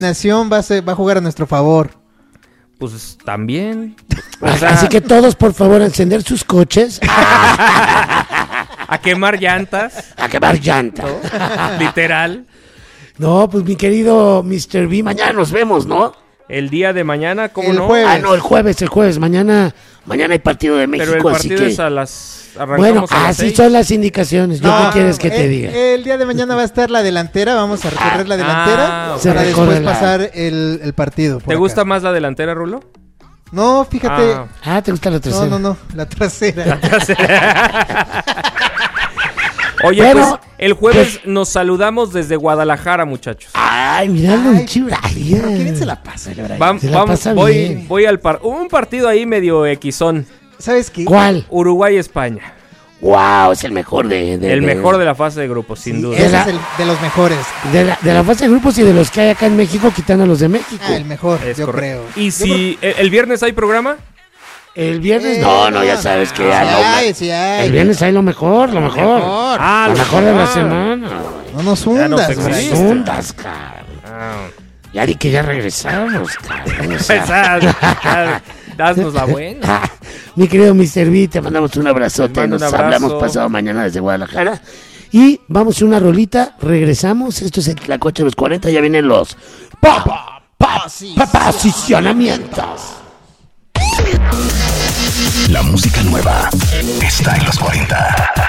Nación va a jugar a nuestro favor. Pues también. O sea, así que todos, por favor, encender sus coches. A quemar llantas. A quemar llantas. ¿No? Literal. No, pues mi querido Mr. B, mañana nos vemos, ¿no? El día de mañana, ¿cómo el no? Jueves. Ah, no, el jueves. Mañana hay partido de México, pero el así partido que... es a las... Bueno, así son las indicaciones. ¿Yo qué quieres que te diga? El día de mañana va a estar la delantera. Vamos a recorrer la delantera para después pasar el partido. ¿Te gusta más la delantera, Rulo? No, fíjate. ¿te gusta la trasera? No, la trasera. La trasera. Oye, bueno, pues el jueves nos saludamos desde Guadalajara, muchachos. Ay, miralo, chivraría. ¿Quién se la pasa, Voy al un partido ahí medio equisón. ¿Sabes qué? ¿Cuál? Uruguay-España. Wow, es el mejor mejor de la fase de grupos, sin duda. Ese es el de los mejores. De la fase de grupos y de los que hay acá en México, quitando a los de México. El mejor, yo correcto. creo. ¿Y si el viernes hay programa? El viernes no, ya sabes que sí hay. El viernes hay lo mejor. Lo mejor de la semana. No nos hundas, cara. Ya di que ya regresamos, cara. Haznos la buena. Mi querido Mr. B, te mandamos un abrazote. Nos hablamos pasado mañana desde Guadalajara. Y vamos a una rolita, regresamos. Esto es el Tlacuache de los 40. Ya vienen los posicionamientos. La música nueva está en los 40.